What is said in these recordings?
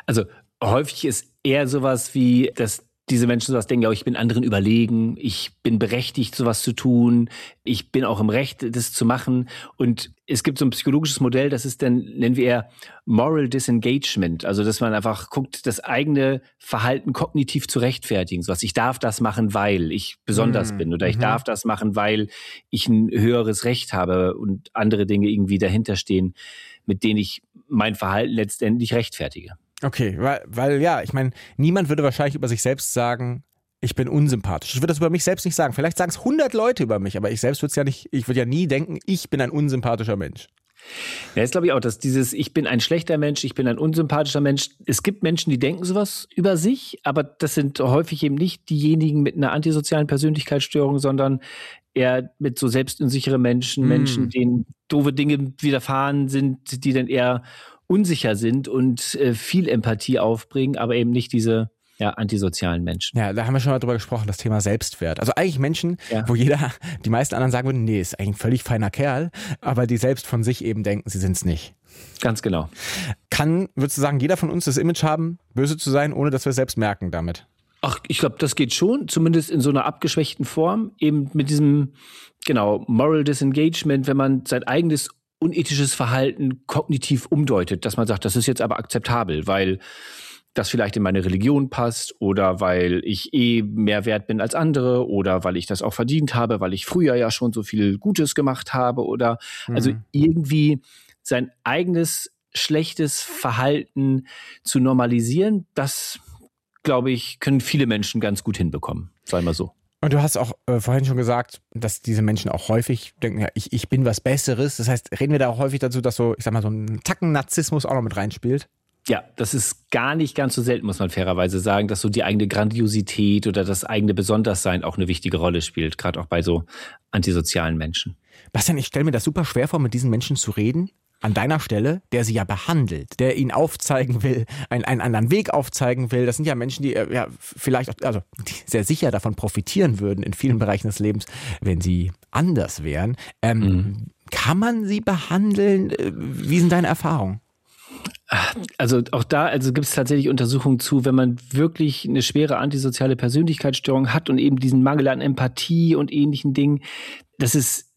Also häufig ist eher sowas wie, dass diese Menschen sowas denken, ja, ich bin anderen überlegen, ich bin berechtigt, sowas zu tun, ich bin auch im Recht, das zu machen. Und es gibt so ein psychologisches Modell, das ist dann, nennen wir eher Moral Disengagement. Also, dass man einfach guckt, das eigene Verhalten kognitiv zu rechtfertigen. Sowas, ich darf das machen, weil ich besonders bin. Oder ich darf das machen, weil ich ein höheres Recht habe und andere Dinge irgendwie dahinter stehen, mit denen ich mein Verhalten letztendlich rechtfertige. Okay, weil ja, ich meine, niemand würde wahrscheinlich über sich selbst sagen, ich bin unsympathisch. Ich würde das über mich selbst nicht sagen. Vielleicht sagen es 100 Leute über mich, aber ich selbst würde es ja nicht, ich würde ja nie denken, ich bin ein unsympathischer Mensch. Ja, jetzt glaube ich auch, dass ich bin ein schlechter Mensch, ich bin ein unsympathischer Mensch. Es gibt Menschen, die denken sowas über sich, aber das sind häufig eben nicht diejenigen mit einer antisozialen Persönlichkeitsstörung, sondern eher mit so selbstunsichere Menschen, denen doofe Dinge widerfahren sind, die dann eher unsicher sind und viel Empathie aufbringen, aber eben nicht diese antisozialen Menschen. Ja, da haben wir schon mal drüber gesprochen, das Thema Selbstwert. Also eigentlich Menschen, wo die meisten anderen sagen würden, nee, ist eigentlich ein völlig feiner Kerl, aber die selbst von sich eben denken, sie sind es nicht. Ganz genau. Würdest du sagen, jeder von uns das Image haben, böse zu sein, ohne dass wir es selbst merken damit? Ach, ich glaube, das geht schon, zumindest in so einer abgeschwächten Form, eben mit diesem, Moral Disengagement, wenn man sein eigenes unethisches Verhalten kognitiv umdeutet, dass man sagt, das ist jetzt aber akzeptabel, weil das vielleicht in meine Religion passt oder weil ich mehr wert bin als andere oder weil ich das auch verdient habe, weil ich früher ja schon so viel Gutes gemacht habe oder also irgendwie sein eigenes schlechtes Verhalten zu normalisieren, das, glaube ich, können viele Menschen ganz gut hinbekommen, sagen wir so. Und du hast auch vorhin schon gesagt, dass diese Menschen auch häufig denken, ja, ich bin was Besseres. Das heißt, reden wir da auch häufig dazu, dass so, ich sag mal, so ein Tacken Narzissmus auch noch mit reinspielt? Ja, das ist gar nicht ganz so selten, muss man fairerweise sagen, dass so die eigene Grandiosität oder das eigene Besonderssein auch eine wichtige Rolle spielt, gerade auch bei so antisozialen Menschen. Bastian, ich stelle mir das super schwer vor, mit diesen Menschen zu reden, an deiner Stelle, der sie ja behandelt, der ihnen aufzeigen will, einen anderen Weg aufzeigen will. Das sind ja Menschen, die vielleicht auch, also die sehr sicher davon profitieren würden in vielen Bereichen des Lebens, wenn sie anders wären. Kann man sie behandeln? Wie sind deine Erfahrungen? Also auch da gibt es tatsächlich Untersuchungen zu, wenn man wirklich eine schwere antisoziale Persönlichkeitsstörung hat und eben diesen Mangel an Empathie und ähnlichen Dingen, das ist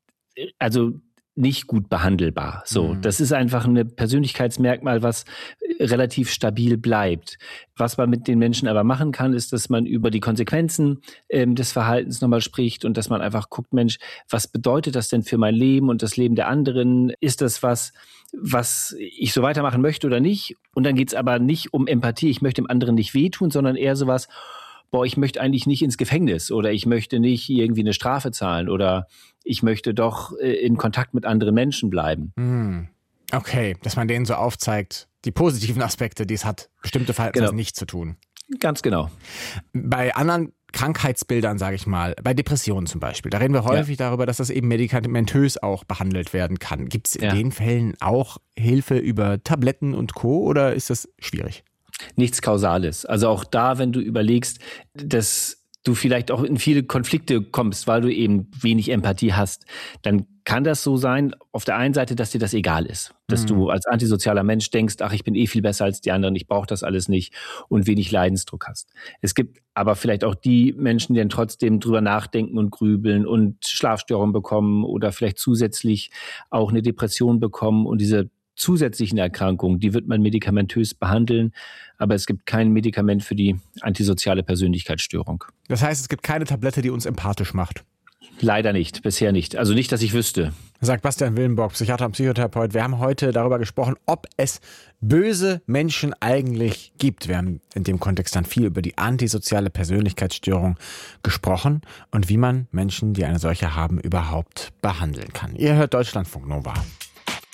nicht gut behandelbar. So, das ist einfach ein Persönlichkeitsmerkmal, was relativ stabil bleibt. Was man mit den Menschen aber machen kann, ist, dass man über die Konsequenzen des Verhaltens nochmal spricht und dass man einfach guckt, Mensch, was bedeutet das denn für mein Leben und das Leben der anderen? Ist das was ich so weitermachen möchte oder nicht? Und dann geht's aber nicht um Empathie, ich möchte dem anderen nicht wehtun, sondern eher sowas, ich möchte eigentlich nicht ins Gefängnis oder ich möchte nicht irgendwie eine Strafe zahlen oder ich möchte doch in Kontakt mit anderen Menschen bleiben. Okay, dass man denen so aufzeigt, die positiven Aspekte, die es hat, bestimmte Verhaltensweisen nicht zu tun. Ganz genau. Bei anderen Krankheitsbildern, sage ich mal, bei Depressionen zum Beispiel, da reden wir häufig darüber, dass das eben medikamentös auch behandelt werden kann. Gibt es in den Fällen auch Hilfe über Tabletten und Co. oder ist das schwierig? Nichts Kausales. Also auch da, wenn du überlegst, dass du vielleicht auch in viele Konflikte kommst, weil du eben wenig Empathie hast, dann kann das so sein, auf der einen Seite, dass dir das egal ist. Dass du als antisozialer Mensch denkst, ach, ich bin viel besser als die anderen, ich brauche das alles nicht und wenig Leidensdruck hast. Es gibt aber vielleicht auch die Menschen, die dann trotzdem drüber nachdenken und grübeln und Schlafstörungen bekommen oder vielleicht zusätzlich auch eine Depression bekommen und diese zusätzlichen Erkrankungen, die wird man medikamentös behandeln, aber es gibt kein Medikament für die antisoziale Persönlichkeitsstörung. Das heißt, es gibt keine Tablette, die uns empathisch macht? Leider nicht, bisher nicht. Also nicht, dass ich wüsste. Sagt Bastian Willenborg, Psychiater und Psychotherapeut. Wir haben heute darüber gesprochen, ob es böse Menschen eigentlich gibt. Wir haben in dem Kontext dann viel über die antisoziale Persönlichkeitsstörung gesprochen und wie man Menschen, die eine solche haben, überhaupt behandeln kann. Ihr hört Deutschlandfunk Nova.